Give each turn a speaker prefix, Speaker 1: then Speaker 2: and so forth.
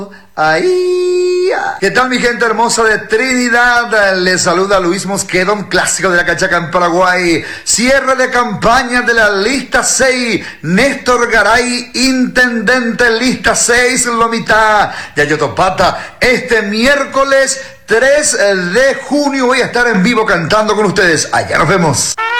Speaker 1: Ahí. ¿Qué tal mi gente hermosa de Trinidad? Les saluda Luis Mosqueda, un clásico de la cachaca en Paraguay. Cierre de campaña de la lista 6. Néstor Garay, intendente, lista 6, Lomitá. Yayotopata, este miércoles 3 de junio voy a estar en vivo cantando con ustedes. Allá nos vemos.